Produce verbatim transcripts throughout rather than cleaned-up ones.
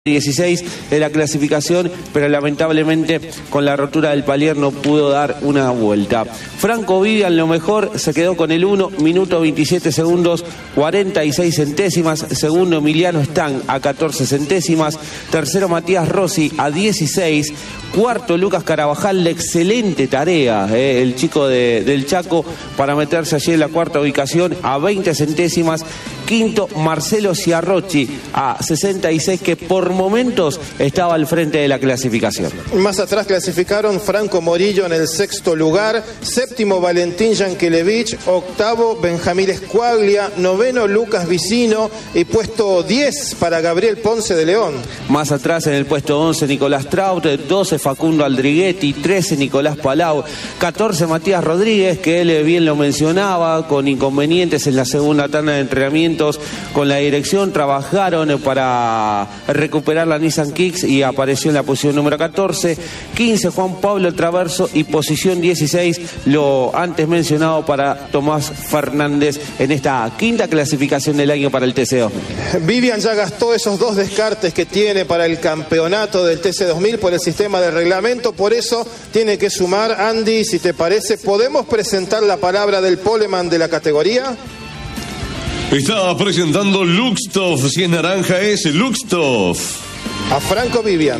dieciséis de la clasificación, pero lamentablemente con la rotura del palier no pudo dar una vuelta. Franco Vivian, lo mejor, se quedó con el uno, minuto veintisiete segundos, cuarenta y seis centésimas. Segundo, Emiliano Stang a catorce centésimas. Tercero, Matías Rossi a dieciséis. Cuarto, Lucas Carabajal, excelente tarea, eh, el chico de, del Chaco, para meterse allí en la cuarta ubicación a veinte centésimas. Quinto, Marcelo Ciarrochi a sesenta y seis, que por momentos estaba al frente de la clasificación. Más atrás clasificaron Franco Morillo en el sexto lugar, séptimo Valentín Yankelevich, octavo Benjamín Escuaglia, noveno Lucas Vicino y puesto diez para Gabriel Ponce de León. Más atrás en el puesto once Nicolás Traut, doce Facundo Aldriguetti, trece Nicolás Palau, catorce Matías Rodríguez, que él bien lo mencionaba, con inconvenientes en la segunda tanda de entrenamientos con la dirección, trabajaron para recuperar la Nissan Kicks y apareció en la posición número catorce. quince Juan Pablo Traverso y posición dieciséis, lo antes mencionado para Tomás Fernández en esta quinta clasificación del año para el T C dos mil. Vivian ya gastó esos dos descartes que tiene para el campeonato del T C dos mil por el sistema de reglamento, por eso tiene que sumar. Andy, si te parece, ¿podemos presentar la palabra del poleman de la categoría? Está presentando Luxtoff, si es naranja es Luxtoff. A Franco Vivian.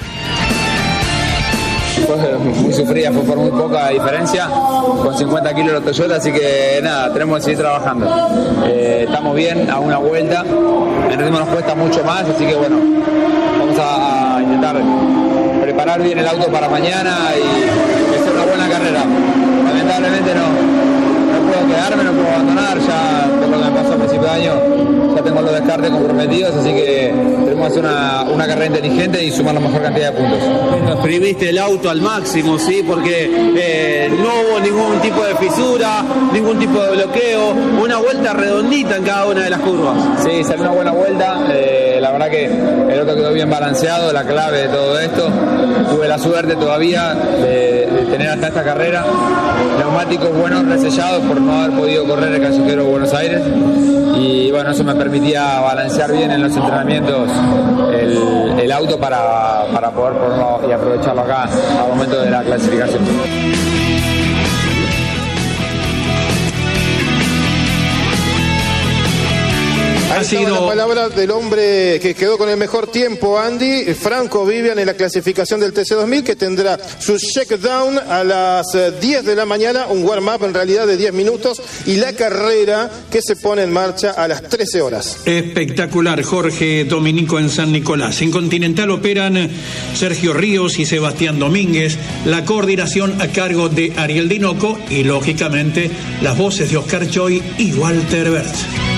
Fue muy sufrida, fue por muy poca diferencia, con cincuenta kilos los Toyota, así que nada, tenemos que seguir trabajando. Eh, estamos bien a una vuelta, el ritmo nos cuesta mucho más, así que bueno, vamos a, a intentar preparar bien el auto para mañana y hacer una buena carrera. Lamentablemente no, no puedo quedarme, no puedo abandonar, ya por lo que me pasó a principio de año, ya tengo los descartes comprometidos, así que tenemos que hacer una, una carrera inteligente y sumar la mejor cantidad de puntos. Exprimiste el auto al máximo, ¿sí? Porque eh, no hubo ningún tipo de fisura, ningún tipo de bloqueo, una vuelta redondita en cada una de las curvas. Sí, salió una buena vuelta, eh, la verdad que el auto quedó bien balanceado, la clave de todo esto. Tuve la suerte todavía de, de tener hasta esta carrera neumáticos buenos resellados por no haber podido correr el Callejero Buenos Aires, y bueno, eso me permitía balancear bien en los entrenamientos el, el auto para, para poder ponerlo y aprovecharlo acá al momento de la clasificación. Ahí ha sido la palabra del hombre que quedó con el mejor tiempo, Andy, Franco Vivian, en la clasificación del T C dos mil, que tendrá su check-down a las diez de la mañana, un warm-up en realidad de diez minutos, y la carrera que se pone en marcha a las trece horas. Espectacular, Jorge Dominico en San Nicolás. En Continental operan Sergio Ríos y Sebastián Domínguez, la coordinación a cargo de Ariel Dinoco y, lógicamente, las voces de Oscar Choi y Walter Bert.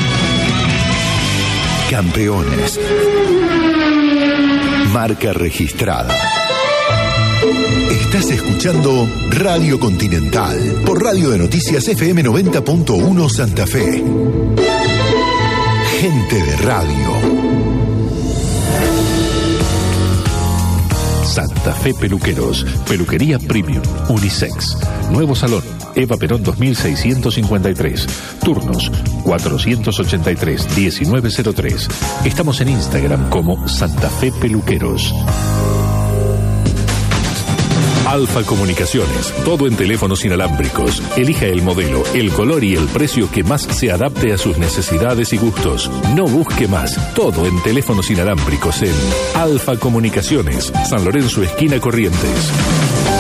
Campeones. Marca registrada. Estás escuchando Radio Continental por Radio de Noticias F M noventa punto uno Santa Fe. Gente de radio. Santa Fe Peluqueros, peluquería premium, unisex. Nuevo salón, Eva Perón dos mil seiscientos cincuenta y tres. Turnos cuatrocientos ochenta y tres, diecinueve cero tres. Estamos en Instagram como Santa Fe Peluqueros. Alfa Comunicaciones, todo en teléfonos inalámbricos. Elija el modelo, el color y el precio que más se adapte a sus necesidades y gustos. No busque más, todo en teléfonos inalámbricos en Alfa Comunicaciones, San Lorenzo, esquina Corrientes.